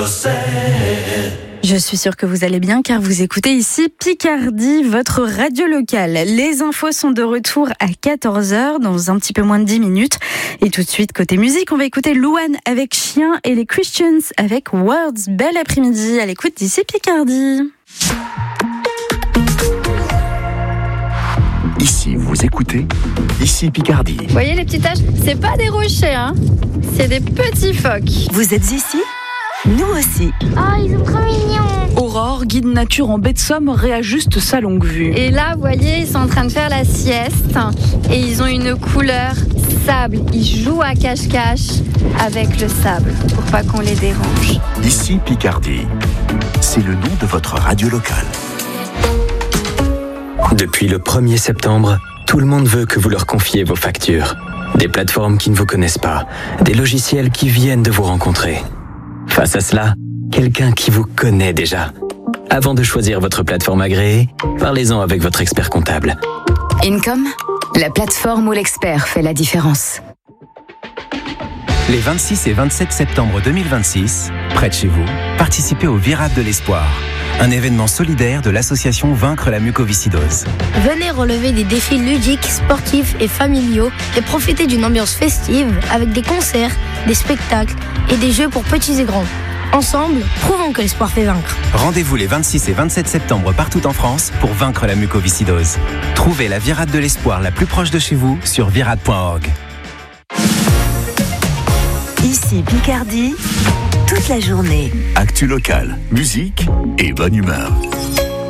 Je suis sûre que vous allez bien car vous écoutez ici Picardie, votre radio locale. Les infos sont de retour à 14h dans un petit peu moins de 10 minutes. Et tout de suite, côté musique, on va écouter Louane avec Chien et les Christians avec Words. Bel après-midi à l'écoute d'ici Picardie. Ici, vous écoutez, ici Picardie. Vous voyez les petites taches, c'est pas des rochers, hein, c'est des petits phoques. Vous êtes ici ? Nous aussi. Oh, ils sont trop mignons. Aurore, guide nature en baie de Somme, réajuste sa longue vue. Et là, vous voyez, ils sont en train de faire la sieste et ils ont une couleur sable. Ils jouent à cache-cache avec le sable pour pas qu'on les dérange. Ici Picardie, c'est le nom de votre radio locale. Depuis le 1er septembre, tout le monde veut que vous leur confiez vos factures. Des plateformes qui ne vous connaissent pas, des logiciels qui viennent de vous rencontrer. Face à cela, quelqu'un qui vous connaît déjà. Avant de choisir votre plateforme agréée, parlez-en avec votre expert comptable. Income, la plateforme où l'expert fait la différence. Les 26 et 27 septembre 2026, près de chez vous, participez au Virade de l'Espoir, un événement solidaire de l'association Vaincre la mucoviscidose. Venez relever des défis ludiques, sportifs et familiaux et profiter d'une ambiance festive avec des concerts, des spectacles et des jeux pour petits et grands. Ensemble, prouvons que l'espoir fait vaincre. Rendez-vous les 26 et 27 septembre partout en France pour vaincre la mucoviscidose. Trouvez la Virade de l'Espoir la plus proche de chez vous sur virade.org. Ici Picardie, toute la journée. Actu locale, musique et bonne humeur.